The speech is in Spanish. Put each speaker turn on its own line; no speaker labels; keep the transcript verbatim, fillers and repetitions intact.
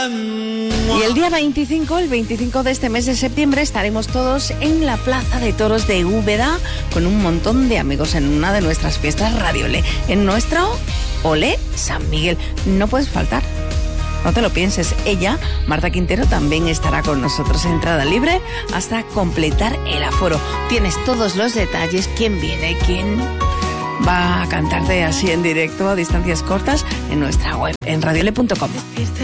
Y el día veinticinco, el veinticinco de este mes de septiembre, estaremos todos en la Plaza de Toros de Úbeda con un montón de amigos en una de nuestras fiestas Radio Olé, en nuestro Olé San Miguel. No puedes faltar. No te lo pienses, ella, Marta Quintero, también estará con nosotros. Entrada libre hasta completar el aforo. Tienes todos los detalles, quién viene, quién va a cantarte así en directo a distancias cortas en nuestra web, en radio ole punto com.